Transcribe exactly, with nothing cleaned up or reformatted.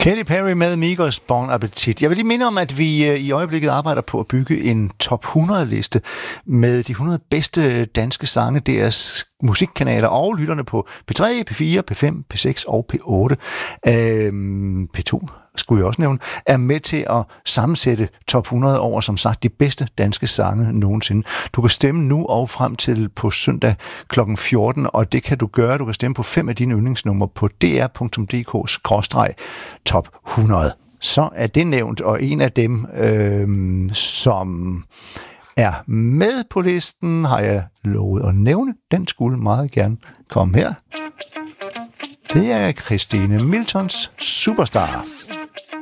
Katy Perry med Migos Bon Appetit. Jeg vil lige minde om, at vi i øjeblikket arbejder på at bygge en top hundrede-liste med de hundrede bedste danske sange, deres musikkanaler og lytterne på P tre, P fire, P fem, P seks og P otte. Øhm, P to skulle jeg også nævne, er med til at sammensætte top hundrede over, som sagt, de bedste danske sange nogensinde. Du kan stemme nu og frem til på søndag klokken fjorten, og det kan du gøre. Du kan stemme på fem af dine yndlingsnumre på d r punktum d k skråstreg top hundrede. Så er det nævnt, og en af dem, øh, som er med på listen, har jeg lovet at nævne. Den skulle meget gerne komme her. Det er Christine Miltons Superstar.